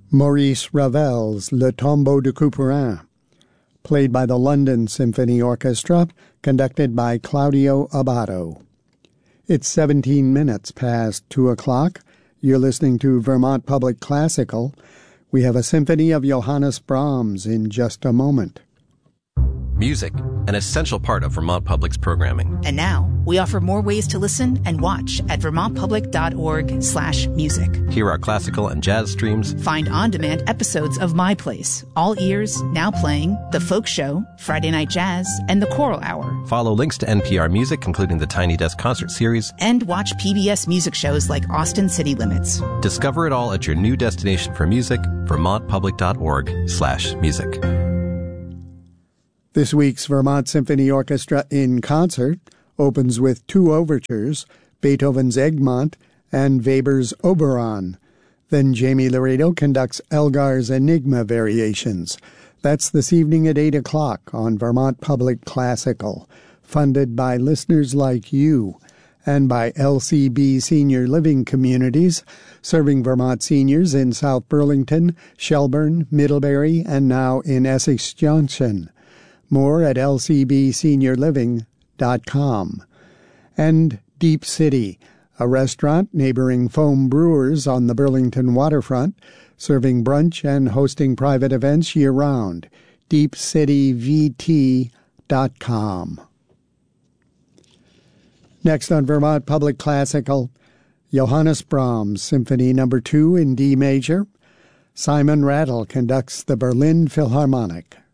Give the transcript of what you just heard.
Maurice Ravel's Le Tombeau de Couperin, played by the London Symphony Orchestra, conducted by Claudio Abbado. It's 17 minutes past 2 o'clock. You're listening to Vermont Public Classical. We have a symphony of Johannes Brahms in just a moment. Music, an essential part of Vermont Public's programming. And now, we offer more ways to listen and watch at vermontpublic.org/music. Hear our classical and jazz streams. Find on-demand episodes of My Place, All Ears, Now Playing, The Folk Show, Friday Night Jazz, and The Choral Hour. Follow links to NPR Music, including the Tiny Desk Concert Series. And watch PBS music shows like Austin City Limits. Discover it all at your new destination for music, vermontpublic.org/music. This week's Vermont Symphony Orchestra in Concert opens with two overtures, Beethoven's Egmont and Weber's Oberon. Then Jamie Laredo conducts Elgar's Enigma Variations. That's this evening at 8 o'clock on Vermont Public Classical, funded by listeners like you and by LCB Senior Living Communities, serving Vermont seniors in South Burlington, Shelburne, Middlebury, and now in Essex Junction. More at lcbseniorliving.com. And Deep City, a restaurant neighboring Foam Brewers on the Burlington waterfront, serving brunch and hosting private events year-round. deepcityvt.com. Next on Vermont Public Classical, Johannes Brahms, Symphony No. 2 in D major. Simon Rattle conducts the Berlin Philharmonic.